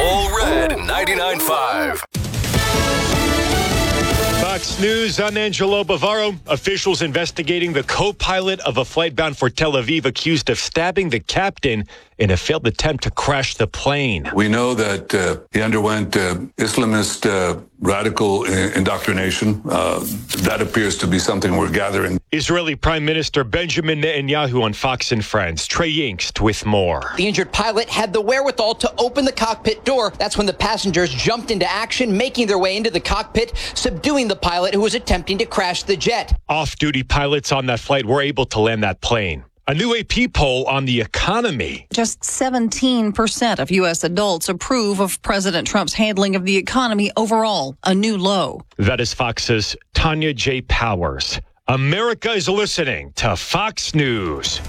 Ole Red 99.5. Fox News, I'm Angelo Bavaro. Officials investigating the co-pilot of a flight bound for Tel Aviv accused of stabbing the captain in a failed attempt to crash the plane. We know that he underwent Islamist radical indoctrination. That appears to be something we're gathering. Israeli Prime Minister Benjamin Netanyahu on Fox and Friends. Trey Yingst with more. The injured pilot had the wherewithal to open the cockpit door. That's when the passengers jumped into action, making their way into the cockpit, subduing the pilot who was attempting to crash the jet. Off-duty pilots on that flight were able to land that plane. A new AP poll on the economy. Just 17% of U.S. adults approve of President Trump's handling of the economy overall, a new low. That is Fox's Tanya J. Powers. America is listening to Fox News.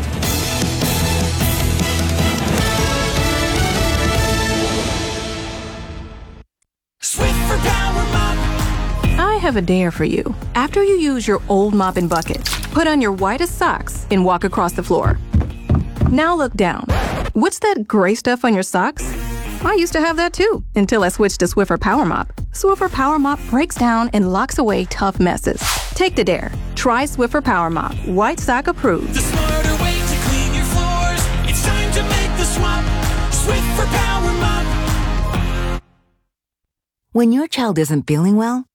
Swiffer Power Mop. I have a dare for you. After you use your old mop and bucket, put on your whitest socks and walk across the floor. Now look down. What's that gray stuff on your socks? I used to have that too, until I switched to Swiffer Power Mop. Swiffer Power Mop breaks down and locks away tough messes. Take the dare. Try Swiffer Power Mop. White sock approved. The smarter way to clean your floors. It's time to make the swap. Swiffer Power Mop. When your child isn't feeling well,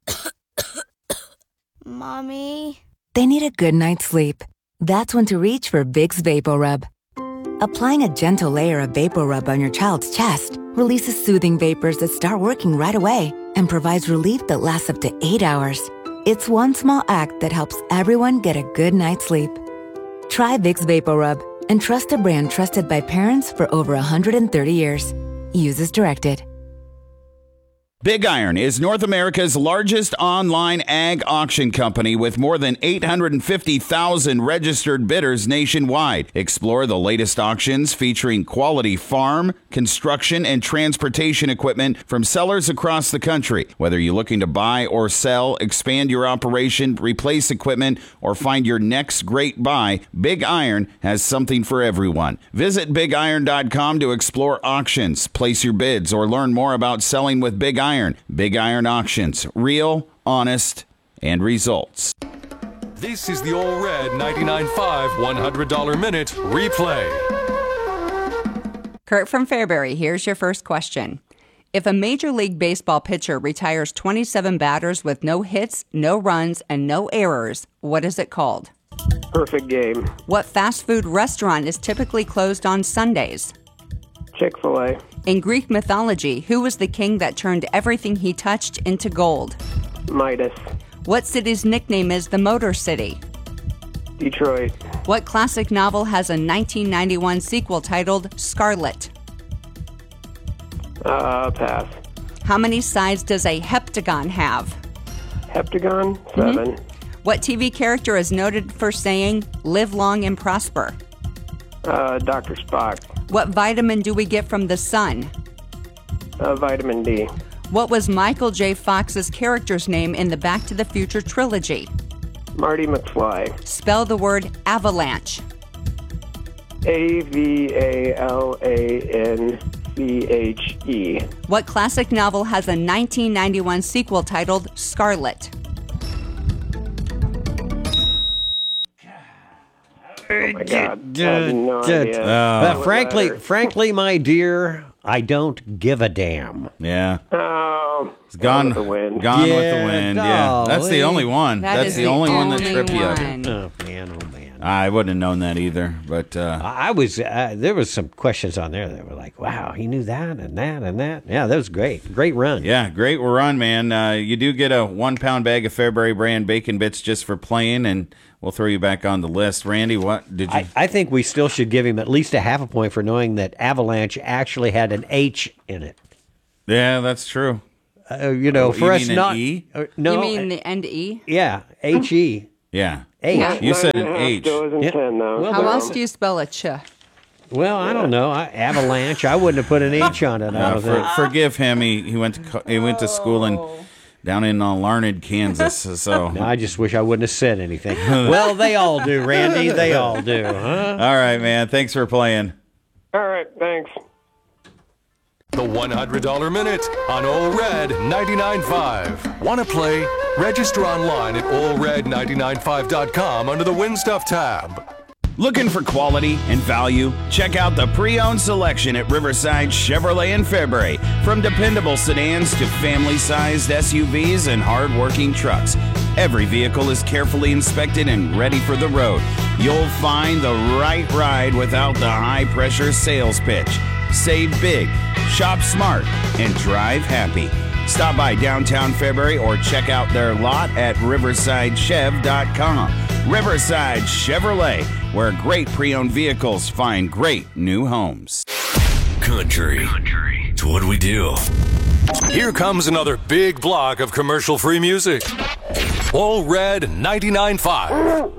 Mommy, they need a good night's sleep. That's when to reach for Vicks VapoRub. Applying a gentle layer of VapoRub on your child's chest releases soothing vapors that start working right away and provides relief that lasts up to 8 hours. It's one small act that helps everyone get a good night's sleep. Try Vicks VapoRub and trust a brand trusted by parents for over 130 years. Use as directed. Big Iron is North America's largest online ag auction company with more than 850,000 registered bidders nationwide. Explore the latest auctions featuring quality farm, construction, and transportation equipment from sellers across the country. Whether you're looking to buy or sell, expand your operation, replace equipment, or find your next great buy, Big Iron has something for everyone. Visit BigIron.com to explore auctions, place your bids, or learn more about selling with Big Iron. Big Iron Auctions. Real, honest, and results. This is the Ole Red 99.5 $100 Minute Replay. Kurt from Fairbury, here's your first question. If a Major League Baseball pitcher retires 27 batters with no hits, no runs, and no errors, what is it called? Perfect game. What fast food restaurant is typically closed on Sundays? Chick-fil-A. In Greek mythology, who was the king that turned everything he touched into gold? Midas. What city's nickname is the Motor City? Detroit. What classic novel has a 1991 sequel titled Scarlet? Pass. How many sides does a heptagon have? Heptagon? 7. What TV character is noted for saying, live long and prosper? Dr. Spock. What vitamin do we get from the sun? Vitamin D. What was Michael J. Fox's character's name in the Back to the Future trilogy? Marty McFly. Spell the word avalanche. Avalanche. What classic novel has a 1991 sequel titled Scarlet? Oh my God. I have no idea. Frankly, my dear, I don't give a damn. Yeah. Oh, it's gone with the wind. Gone with the wind. Yeah. That's the only one. That's the only one that tripped you up. Oh man. I wouldn't have known that either, but I was. There was some questions on there that were like, "Wow, he knew that and that and that." Yeah, that was great. Great run. Yeah, great run, man. You do get a 1-pound bag of Fairbury brand bacon bits just for playing, and we'll throw you back on the list. Randy, what did you? I think we still should give him at least a half a point for knowing that Avalanche actually had an H in it. Yeah, that's true. For you us mean not. an E? No, You mean the end E? Yeah, H-E. Yeah. H. Yeah. You said an H. Yep. 10 now. How else do you spell a ch? Well, I don't know. Avalanche. I wouldn't have put an H on it. Forgive him. He went to school down in Larned, Kansas. So no, I just wish I wouldn't have said anything. Well, they all do, Randy. They all do. Huh? All right, man. Thanks for playing. All right. Thanks. The The $100 Minute on Ole Red 99.5. Want to play? Register online at olered995.com under the Win Stuff tab. Looking for quality and value? Check out the pre-owned selection at Riverside Chevrolet in February. From dependable sedans to family-sized SUVs and hard-working trucks, every vehicle is carefully inspected and ready for the road. You'll find the right ride without the high-pressure sales pitch. Save big, shop smart, and drive happy. Stop by downtown February or check out their lot at riversidechev.com. Riverside Chevrolet, where great pre-owned vehicles find great new homes. Country. It's what we do. Here comes another big block of commercial-free music. Ole Red 99.5.